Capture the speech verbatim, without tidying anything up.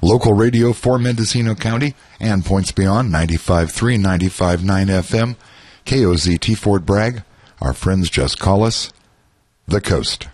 Local radio for Mendocino County and points beyond, ninety-five point three, ninety-five point nine F M, K O Z T Fort Bragg. Our friends just call us The Coast.